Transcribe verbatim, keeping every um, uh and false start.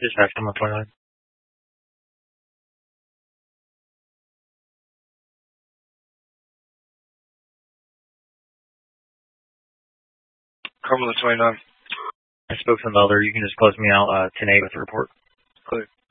Dispatch come on twenty-nine. Cumberland twenty-nine. I spoke to the other. You can just close me out uh, ten eight with the report. Clear.